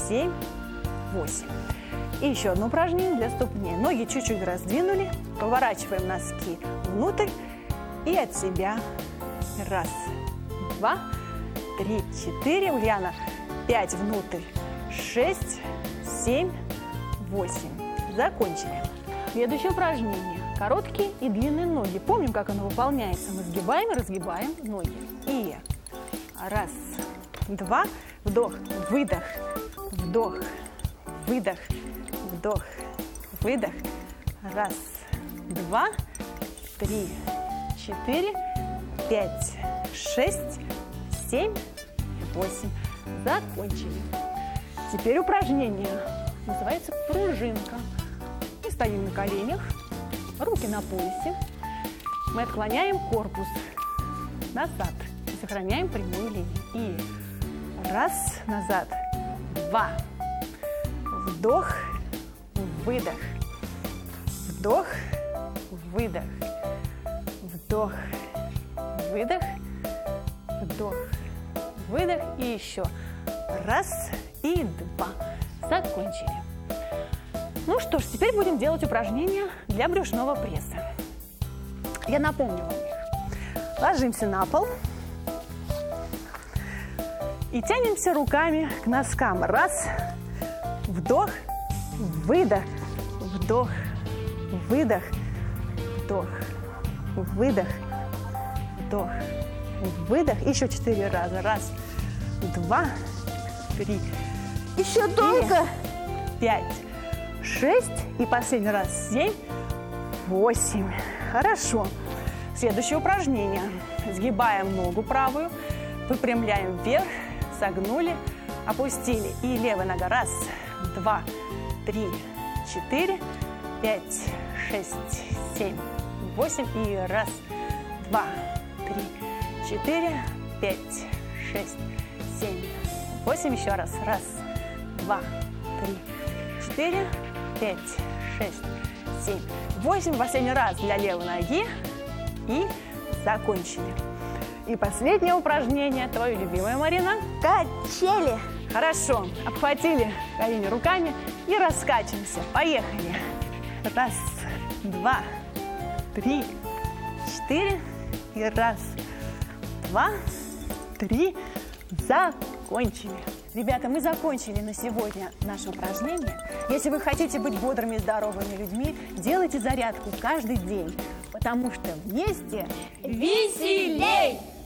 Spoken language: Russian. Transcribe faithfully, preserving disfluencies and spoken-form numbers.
семь, восемь. И еще одно упражнение для ступней. Ноги чуть-чуть раздвинули, поворачиваем носки внутрь и от себя. Раз, два, три, четыре. Ульяна, пять внутрь, шесть, семь, восемь. Закончили. Следующее упражнение. Короткие и длинные ноги. Помним, как оно выполняется. Мы сгибаем и разгибаем ноги. И раз, два, вдох, выдох, вдох, выдох, вдох, выдох. Раз, два, три, четыре, пять, шесть, семь, восемь. Закончили. Теперь упражнение. Называется пружинка. Мы стоим на коленях, руки на поясе. Мы отклоняем корпус назад и сохраняем прямую линию. И раз, назад, два. Вдох, выдох, вдох, выдох, вдох, выдох, вдох, выдох. И еще раз и два. Закончили. Ну что ж, теперь будем делать упражнения для брюшного пресса. Я напомню вам их. Ложимся на пол и тянемся руками к носкам. Раз, вдох, выдох, вдох, выдох, вдох, выдох, вдох, выдох. Еще четыре раза. Раз, два, три. Еще долго. Пять, шесть и последний раз. Семь, восемь. Хорошо. Следующее упражнение. Сгибаем ногу правую, выпрямляем вверх, согнули, опустили. И левая нога. Раз, два, три, четыре, пять, шесть, семь, восемь. И раз, два, три, четыре, пять, шесть, семь, восемь. Еще раз. Раз, два, три, четыре, пять, шесть, семь, восемь. Последний раз для левой ноги. И закончили. И последнее упражнение, твое любимое, Марина. Качели. Хорошо. Обхватили колени руками и раскачиваемся. Поехали. Раз, два, три, четыре. И раз, два, три. Закончили. Ребята, мы закончили на сегодня наше упражнение. Если вы хотите быть бодрыми и здоровыми людьми, делайте зарядку каждый день, потому что вместе веселей!